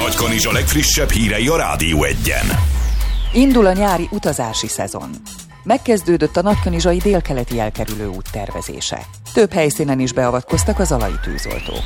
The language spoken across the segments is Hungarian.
Nagykanizsa legfrissebb hírei a Rádió 1-en. Indul a nyári utazási szezon. Megkezdődött a nagykanizsai délkeleti elkerülő út tervezése. Több helyszínen is beavatkoztak az alai tűzoltók.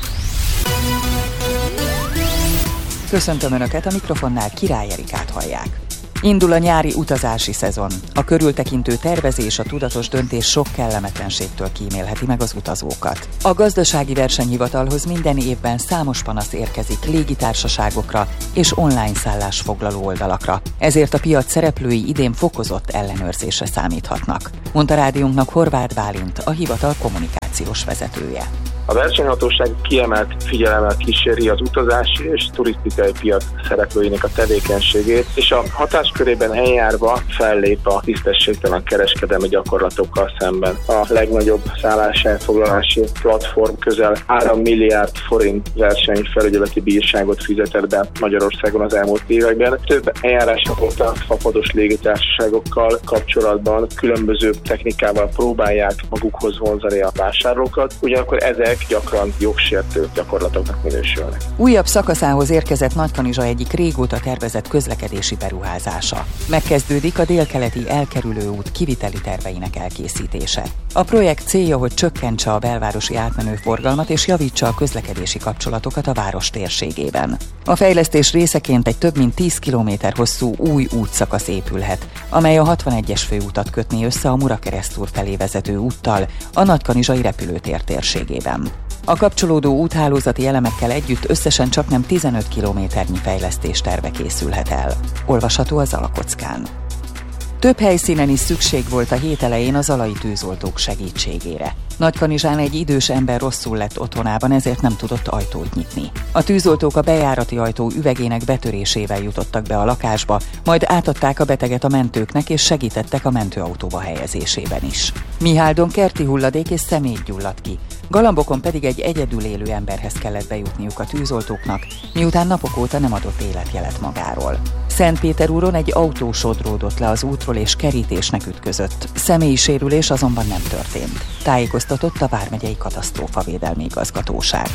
Köszöntöm Önöket, a mikrofonnál Király Erikát hallják. Indul a nyári utazási szezon. A körültekintő tervezés, a tudatos döntés sok kellemetlenségtől kímélheti meg az utazókat. A gazdasági versenyhivatalhoz minden évben számos panasz érkezik légitársaságokra és online szállásfoglaló oldalakra. Ezért a piac szereplői idén fokozott ellenőrzésre számíthatnak, mondta rádiónknak Horváth Bálint, a hivatal kommunikációs vezetője. A versenyhatóság kiemelt figyelemmel kíséri az utazási és turisztikai piac szereplőinek a tevékenységét, és a hatáskörében eljárva fellép a tisztességtelen kereskedelmi gyakorlatokkal szemben. A legnagyobb szálláselfoglalási platform közel 3 milliárd forint versenyfelügyeleti bírságot fizetett be Magyarországon az elmúlt években. Több eljárásra volt a fapados légitársaságokkal kapcsolatban, különböző technikával próbálják magukhoz vonzani a vásárlókat, ugyanakkor ezek gyakran jogsértő gyakorlatoknak minősülnek. Újabb szakaszához érkezett Nagykanizsa egyik régóta tervezett közlekedési beruházása. Megkezdődik a délkeleti elkerülő út kiviteli terveinek elkészítése. A projekt célja, hogy csökkentse a belvárosi átmenő forgalmat és javítsa a közlekedési kapcsolatokat a város térségében. A fejlesztés részeként egy több mint 10 kilométer hosszú új útszakasz épülhet, amely a 61-es főutat kötné össze a Murakeresztúr felé vezető úttal a nagykanizsai repülőtér térségében. A kapcsolódó úthálózati elemekkel együtt összesen csaknem 15 kilométernyi fejlesztés terve készülhet el. Olvasható az alakockán. Több helyszínen is szükség volt a hét elején az alai tűzoltók segítségére. Nagykanizsán egy idős ember rosszul lett otthonában, ezért nem tudott ajtót nyitni. A tűzoltók a bejárati ajtó üvegének betörésével jutottak be a lakásba, majd átadták a beteget a mentőknek és segítettek a mentőautóba helyezésében is. Miháldon kerti hulladék és szemét gyulladt ki. Galambokon pedig egy egyedül élő emberhez kellett bejutniuk a tűzoltóknak, miután napok óta nem adott életjelet magáról. Szentpéterúron egy autó sodródott le az útról és kerítésnek ütközött. Személyi sérülés azonban nem történt, tájékoztatott a Vármegyei Katasztrófavédelmi Igazgatóság.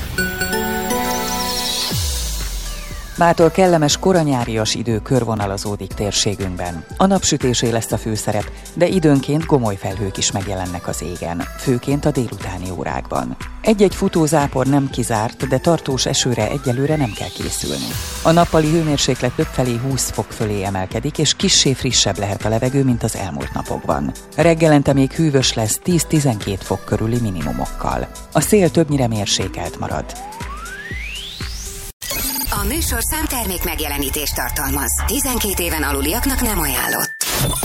Mától kellemes koranyárias idő körvonalazódik térségünkben. A napsütésé lesz a főszerep, de időnként gomoly felhők is megjelennek az égen, főként a délutáni órákban. Egy-egy futózápor nem kizárt, de tartós esőre egyelőre nem kell készülni. A nappali hőmérséklet többfelé 20 fok fölé emelkedik, és kissé frissebb lehet a levegő, mint az elmúlt napokban. Reggelente még hűvös lesz 10-12 fok körüli minimumokkal. A szél többnyire mérsékelt marad. A műsorszám termék megjelenítést tartalmaz. 12 éven aluliaknak nem ajánlott.